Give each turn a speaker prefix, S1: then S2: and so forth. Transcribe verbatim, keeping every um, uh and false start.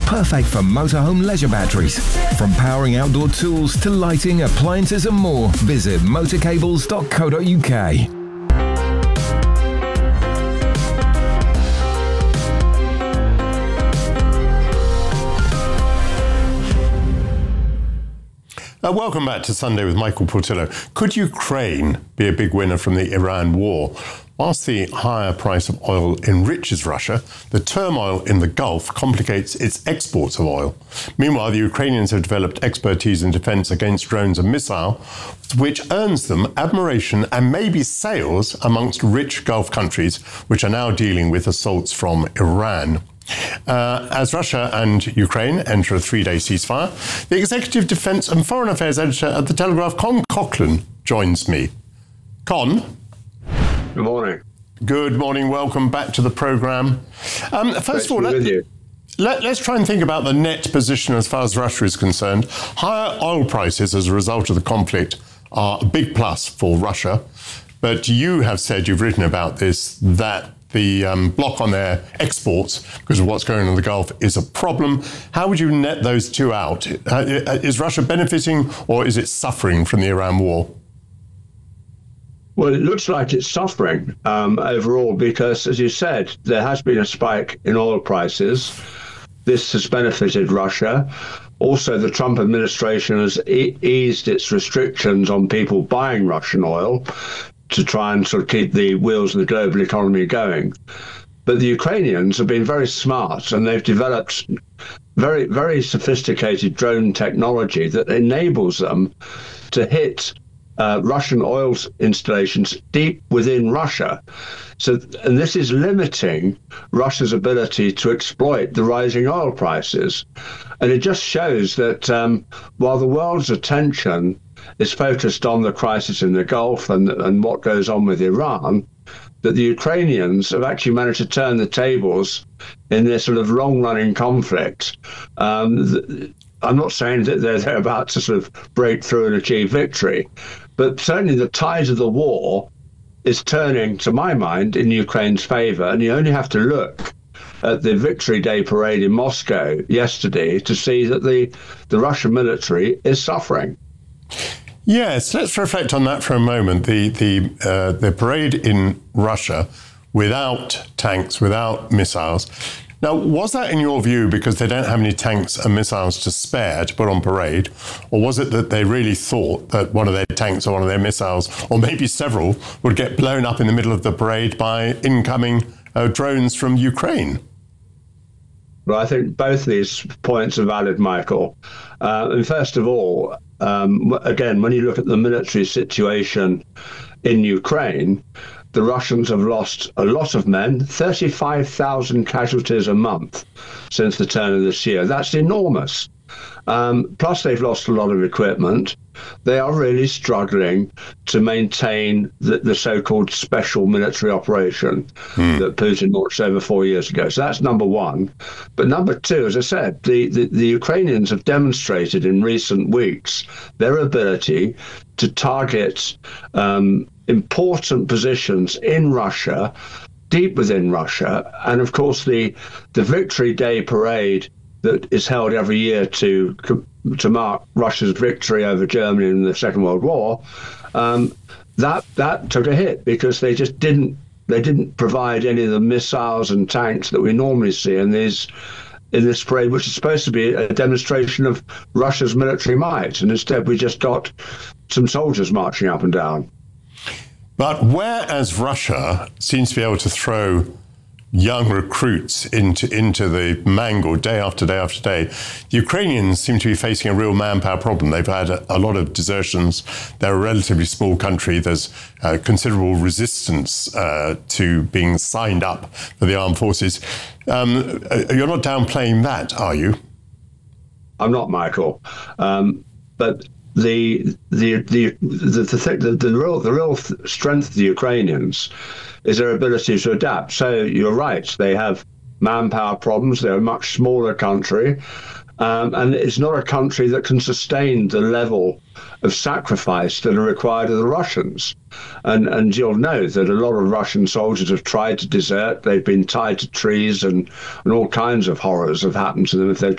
S1: perfect for motorhome leisure batteries. From powering outdoor tools to lighting, appliances and more, visit motor cables dot co dot U K.
S2: Uh, welcome back to Sunday with Michael Portillo. Could Ukraine be a big winner from the Iran war? Whilst the higher price of oil enriches Russia, the turmoil in the Gulf complicates its exports of oil. Meanwhile, the Ukrainians have developed expertise in defence against drones and missiles, which earns them admiration and maybe sales amongst rich Gulf countries, which are now dealing with assaults from Iran. Uh, as Russia and Ukraine enter a three-day ceasefire, the Executive Defence and Foreign Affairs Editor at The Telegraph, Con Coughlin, joins me. Con?
S3: Good morning.
S2: Good morning. Welcome back to the programme. Um, first of all, let, let, let's try and think about the net position as far as Russia is concerned. Higher oil prices as a result of the conflict are a big plus for Russia. But you have said, you've written about this, that the um, block on their exports, because of what's going on in the Gulf, is a problem. How would you net those two out? Uh, is Russia benefiting or is it suffering from the Iran war?
S3: Well, it looks like it's suffering um, overall because, as you said, there has been a spike in oil prices. This has benefited Russia. Also, the Trump administration has e- eased its restrictions on people buying Russian oil to try and sort of keep the wheels of the global economy going. But the Ukrainians have been very smart, and they've developed very, very sophisticated drone technology that enables them to hit uh, Russian oil installations deep within Russia. So, and this is limiting Russia's ability to exploit the rising oil prices. And it just shows that um, while the world's attention is focused on the crisis in the Gulf and, and what goes on with Iran, that the Ukrainians have actually managed to turn the tables in this sort of long-running conflict. Um, th- I'm not saying that they're, they're about to sort of break through and achieve victory, but certainly the tide of the war is turning, to my mind, in Ukraine's favour, and you only have to look at the Victory Day parade in Moscow yesterday to see that the, the Russian military is suffering.
S2: Yes, let's reflect on that for a moment. The the uh, the parade in Russia without tanks, without missiles. Now, was that in your view because they don't have any tanks and missiles to spare to put on parade? Or was it that they really thought that one of their tanks or one of their missiles, or maybe several, would get blown up in the middle of the parade by incoming uh, drones from Ukraine?
S3: Well, I think both these points are valid, Michael. Uh, and first of all, um, again, when you look at the military situation in Ukraine, the Russians have lost a lot of men, thirty-five thousand casualties a month since the turn of this year. That's enormous. Um, plus, they've lost a lot of equipment. They are really struggling to maintain the, the so-called special military operation hmm. that Putin launched over four years ago. So that's number one. But number two, as I said, the, the, the Ukrainians have demonstrated in recent weeks their ability to target um, important positions in Russia, deep within Russia. And of course, the, the Victory Day parade that is held every year to to mark Russia's victory over Germany in the Second World War, um, that that took a hit because they just didn't they didn't provide any of the missiles and tanks that we normally see in these in this parade, which is supposed to be a demonstration of Russia's military might, and instead we just got some soldiers marching up and down.
S2: But whereas Russia seems to be able to throw young recruits into into the mangle day after day after day, the Ukrainians seem to be facing a real manpower problem. They've had a, a lot of desertions. They're a relatively small country. There's uh, considerable resistance uh, to being signed up for the armed forces. Um, you're not downplaying that, are you?
S3: I'm not, Michael. Um, but the the the the the, the, the, the real the real strength of the Ukrainians is their ability to adapt. So you're right, they have manpower problems. They're a much smaller country, um, and it's not a country that can sustain the level of sacrifice that are required of the Russians. And and you'll know that a lot of Russian soldiers have tried to desert. They've been tied to trees, and, and all kinds of horrors have happened to them if they've